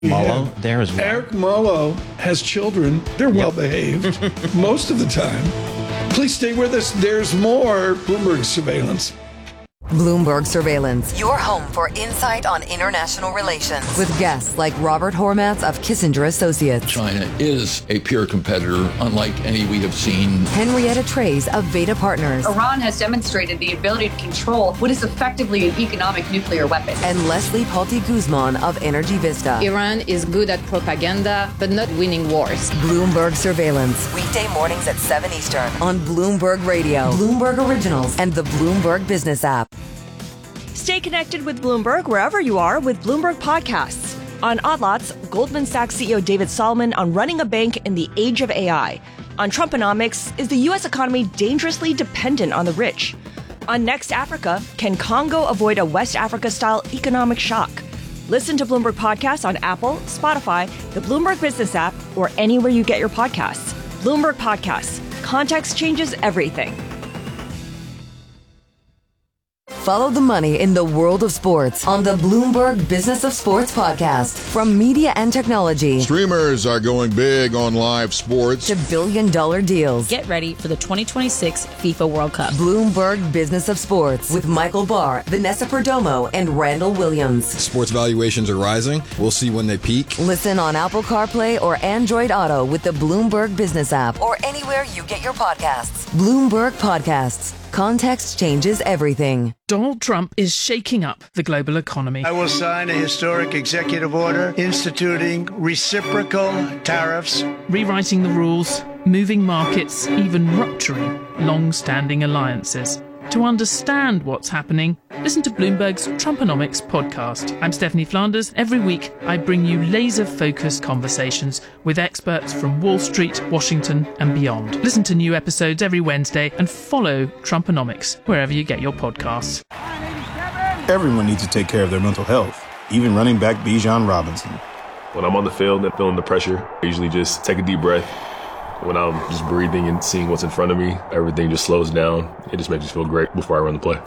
Mullo there as well. Eric Mullo has children. They're well behaved most of the time. Please stay with us. There's more Bloomberg Surveillance. Bloomberg Surveillance, your home for insight on international relations. With guests like Robert Hormats of Kissinger Associates. China is a peer competitor, unlike any we have seen. Henrietta Trays of Veda Partners. Iran has demonstrated the ability to control what is effectively an economic nuclear weapon. And Leslie Palti Guzman of Energy Vista. Iran is good at propaganda, but not winning wars. Bloomberg Surveillance, weekday mornings at 7 Eastern on Bloomberg Radio, Bloomberg Originals, and the Bloomberg Business app. Stay connected with Bloomberg wherever you are with Bloomberg Podcasts. On Odd Lots, Goldman Sachs CEO David Solomon on running a bank in the age of AI. On Trumponomics, is the U.S. economy dangerously dependent on the rich? On Next Africa, can Congo avoid a West Africa-style economic shock? Listen to Bloomberg Podcasts on Apple, Spotify, the Bloomberg Business app, or anywhere you get your podcasts. Bloomberg Podcasts. Context changes everything. Follow the money in the world of sports on the Bloomberg Business of Sports podcast. From media and technology. Streamers are going big on live sports. To billion-dollar deals. Get ready for the 2026 FIFA World Cup. Bloomberg Business of Sports with Michael Barr, Vanessa Perdomo, and Randall Williams. Sports valuations are rising. We'll see when they peak. Listen on Apple CarPlay or Android Auto with the Bloomberg Business app or anywhere you get your podcasts. Bloomberg Podcasts. Context changes everything. Donald Trump is shaking up the global economy. I will sign a historic executive order instituting reciprocal tariffs, rewriting the rules, moving markets, even rupturing long-standing alliances. To understand what's happening, listen to Bloomberg's Trumponomics podcast. I'm Stephanie Flanders. Every week, I bring you laser-focused conversations with experts from Wall Street, Washington, and beyond. Listen to new episodes every Wednesday and follow Trumponomics wherever you get your podcasts. Everyone needs to take care of their mental health, even running back Bijan Robinson. When I'm on the field and feeling the pressure, I usually just take a deep breath. When I'm just breathing and seeing what's in front of me, everything just slows down. It just makes me feel great before I run the play.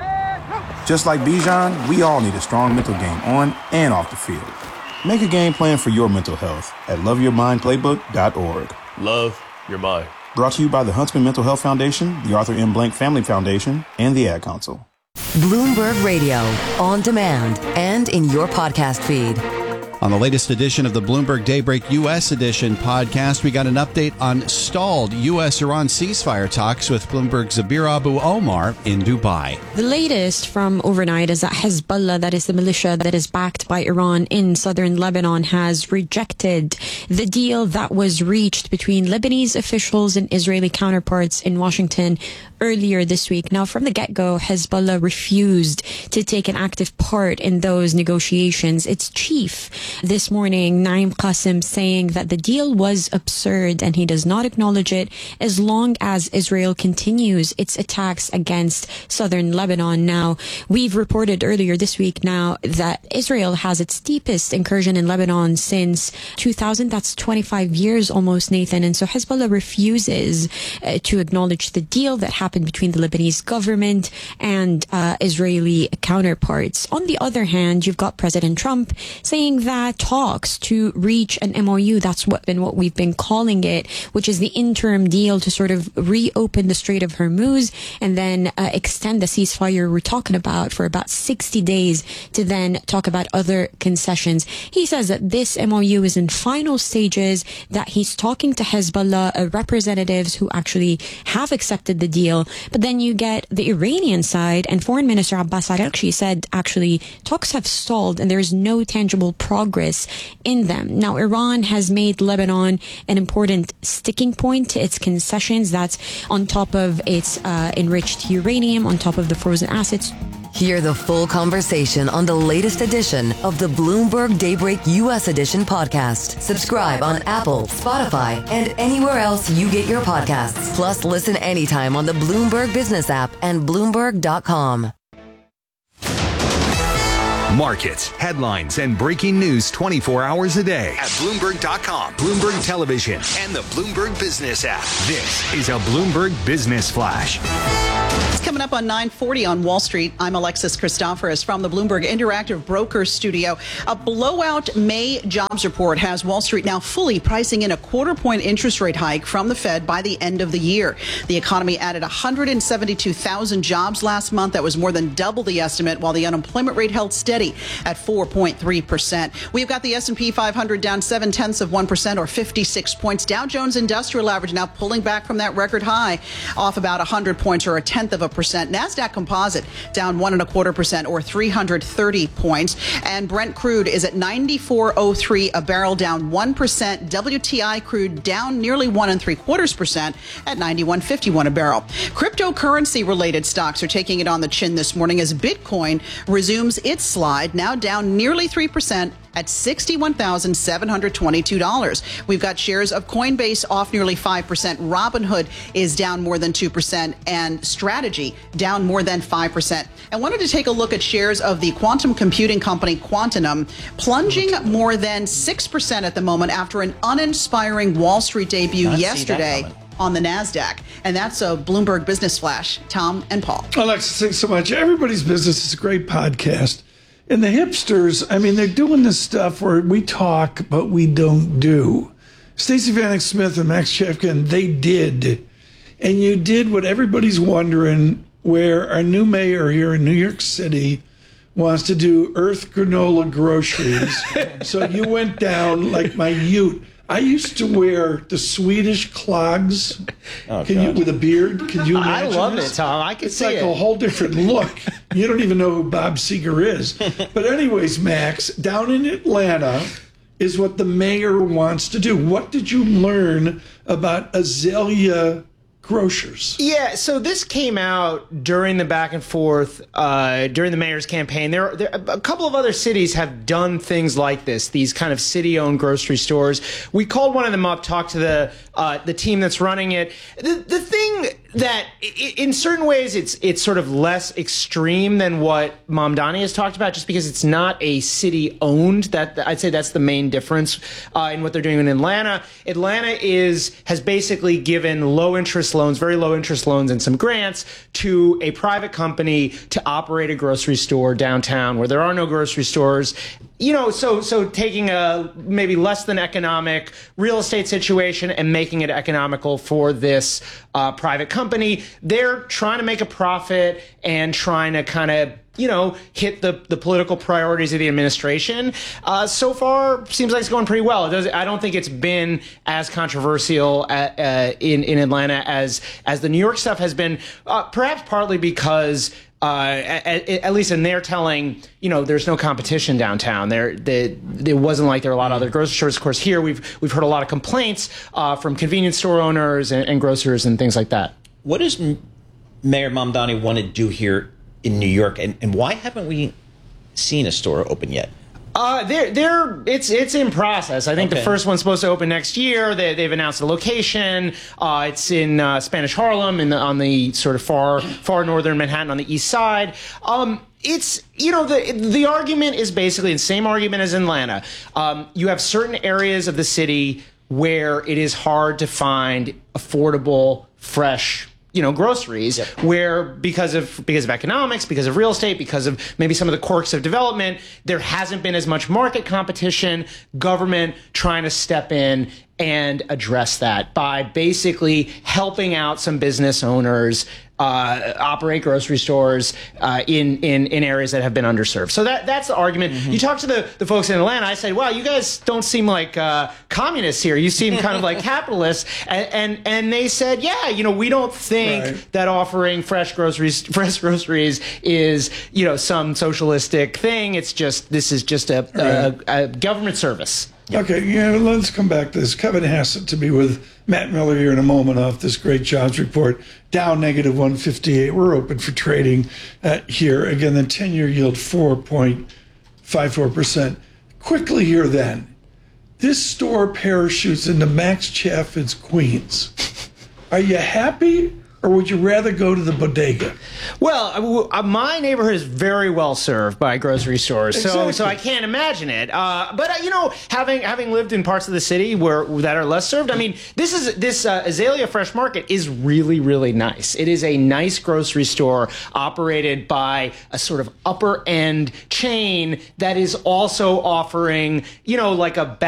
Just like Bijan, we all need a strong mental game on and off the field. Make a game plan for your mental health at loveyourmindplaybook.org. Love your mind. Brought to you by the Huntsman Mental Health Foundation, the Arthur M. Blank Family Foundation, and the Ad Council. Bloomberg Radio, on demand and in your podcast feed. On the latest edition of the Bloomberg Daybreak U.S. edition podcast, we got an update on stalled U.S.-Iran ceasefire talks with Bloomberg's Zabir Abu Omar in Dubai. The latest from overnight is that Hezbollah, that is the militia that is backed by Iran in southern Lebanon, has rejected the deal that was reached between Lebanese officials and Israeli counterparts in Washington earlier this week. Now, from the get-go, Hezbollah refused to take an active part in those negotiations. Its chief this morning, Naim Qassem, saying that the deal was absurd and he does not acknowledge it as long as Israel continues its attacks against southern Lebanon. Now, we've reported earlier this week now that Israel has its deepest incursion in Lebanon since 2000. That's 25 years almost, Nathan. And so Hezbollah refuses to acknowledge the deal that happened between the Lebanese government and Israeli counterparts. On the other hand, you've got President Trump saying that talks to reach an MOU, that's what we've been calling it, which is the interim deal to sort of reopen the Strait of Hormuz and then extend the ceasefire we're talking about for about 60 days to then talk about other concessions. He says that this MOU is in final stages, that he's talking to Hezbollah representatives who actually have accepted the deal. But then you get the Iranian side, and Foreign Minister Abbas Araghchi said actually talks have stalled and there's no tangible progress in them. Now, Iran has made Lebanon an important sticking point to its concessions. That's on top of its enriched uranium, on top of the frozen assets. Hear the full conversation on the latest edition of the Bloomberg Daybreak U.S. edition podcast. Subscribe on Apple, Spotify, and anywhere else you get your podcasts. Plus, listen anytime on the Bloomberg Business app and Bloomberg.com. Markets, headlines, and breaking news 24 hours a day at Bloomberg.com, Bloomberg Television, and the Bloomberg Business app. This is a Bloomberg Business Flash. Coming up on 9:40 on Wall Street, I'm Alexis Christoforous from the Bloomberg Interactive Brokers Studio. A blowout May jobs report has Wall Street now fully pricing in a quarter-point interest rate hike from the Fed by the end of the year. The economy added 172,000 jobs last month. That was more than double the estimate, while the unemployment rate held steady at 4.3%. We've got the S&P 500 down 0.7% or 56 points. Dow Jones Industrial Average now pulling back from that record high, off about 100 points or 0.1%. NASDAQ Composite down 1.25% or 330 points. And Brent crude is at 94.03 a barrel, down 1%. WTI crude down nearly 1.75% at 91.51 a barrel. Cryptocurrency related stocks are taking it on the chin this morning as Bitcoin resumes its slide, now down nearly 3% at $61,722. We've got shares of Coinbase off nearly 5%. Robinhood is down more than 2%, and Strategy down more than 5%. I wanted to take a look at shares of the quantum computing company Quantum, plunging more than 6% at the moment after an uninspiring Wall Street debut yesterday on the NASDAQ. And that's a Bloomberg Business Flash. Tom and Paul. Alexis, thanks so much. Everybody's Business is a great podcast. And the hipsters, I mean, they're doing this stuff where we talk, but we don't do. Stacey Vanek Smith and Max Chefkin, they did. And you did what everybody's wondering, where our new mayor here in New York City wants to do Earth granola groceries. So you went down like my ute. I used to wear the Swedish clogs with a beard. Can you imagine? I love this? it, Tom. I can see it. It's like a whole different look. You don't even know who Bob Seger is. But anyways, Max, down in Atlanta is what the mayor wants to do. What did you learn about Azalea Grocers? Yeah, so this came out during the back and forth during the mayor's campaign. There a couple of other cities have done things like this, these kind of city-owned grocery stores. We called one of them up, talked to the team that's running it. The thing that, in certain ways, it's sort of less extreme than what Mamdani has talked about, just because it's not a city-owned. That I'd say that's the main difference in what they're doing in Atlanta. Atlanta has basically given low-interest loans, very low-interest loans and some grants to a private company to operate a grocery store downtown where there are no grocery stores. You know, so taking a maybe less than economic real estate situation and making it economical for this private company. They're trying to make a profit and trying to kind of, hit the political priorities of the administration. So far, seems like it's going pretty well. I don't think it's been as controversial in Atlanta as the New York stuff has been, perhaps partly because at least in their telling, there's no competition downtown. It wasn't like there were a lot of other grocery stores. Of course, here we've heard a lot of complaints from convenience store owners and grocers and things like that. What does Mayor Mamdani want to do here in New York, and why haven't we seen a store open yet? It's in process. I think the first one's supposed to open next year. They've announced the location. It's in Spanish Harlem on the sort of far northern Manhattan on the east side. It's, the argument is basically the same argument as in Atlanta. You have certain areas of the city where it is hard to find affordable, fresh groceries, where because of economics, because of real estate, because of maybe some of the quirks of development, there hasn't been as much market competition, government trying to step in and address that by basically helping out some business owners operate grocery stores in areas that have been underserved. So that's the argument. Mm-hmm. You talk to the folks in Atlanta, I said, wow, you guys don't seem like communists here. You seem kind of like capitalists. And they said, yeah, we don't think that offering fresh groceries is, some socialistic thing. It's just, this is just a government service. Okay, let's come back to this. Kevin Hassett to be with Matt Miller here in a moment off this great jobs report. Dow negative 158. We're open for trading here. Again, the 10-year yield 4.54%. Quickly here then, this store parachutes into Max Chaffin's Queens. Are you happy or would you rather go to the bodega? Well, my neighborhood is very well served by grocery stores, Exactly. so I can't imagine it. But having lived in parts of the city that are less served, I mean, this Azalea Fresh Market is really, really nice. It is a nice grocery store operated by a sort of upper end chain that is also offering, like a